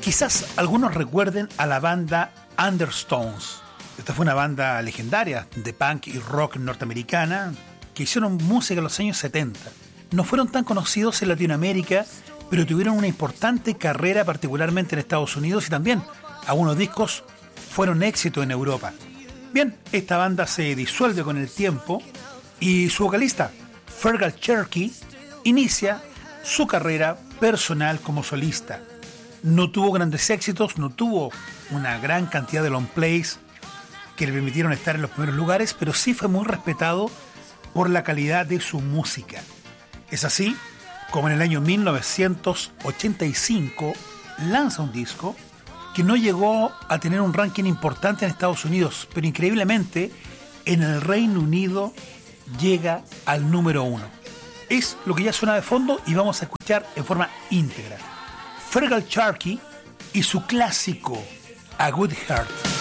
Quizás algunos recuerden a la banda Undertones. Esta fue una banda legendaria de punk y rock norteamericana que hicieron música en los años 70. No fueron tan conocidos en Latinoamérica, pero tuvieron una importante carrera, particularmente en Estados Unidos, y también algunos discos fueron éxito en Europa. Bien, esta banda se disuelve con el tiempo y su vocalista, Fergal Cherky, inicia su carrera personal como solista. No tuvo grandes éxitos, no tuvo una gran cantidad de long plays que le permitieron estar en los primeros lugares, pero sí fue muy respetado por la calidad de su música. Es así como en el año 1985 lanza un disco que no llegó a tener un ranking importante en Estados Unidos, pero increíblemente en el Reino Unido llega al número 1. Es lo que ya suena de fondo y vamos a escuchar en forma íntegra. Fergal Cherky y su clásico A Good Heart.